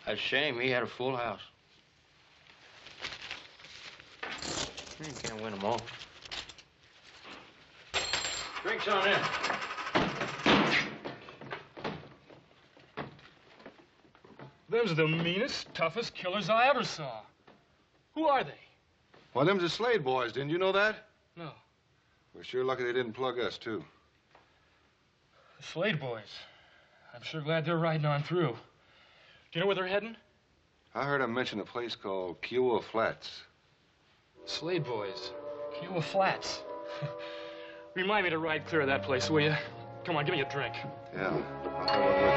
That's a shame. He had a full house. You can't win them all. Drinks on in. Them's the meanest, toughest killers I ever saw. Who are they? Well, them's the Slade boys. Didn't you know that? No. We're sure lucky they didn't plug us, too. The Slade boys. I'm sure glad they're riding on through. Do you know where they're heading? I heard them mention a place called Kiowa Flats. Slade boys. Kiowa Flats. Remind me to ride clear of that place, will you? Come on, give me a drink. Yeah. I'll tell you what we're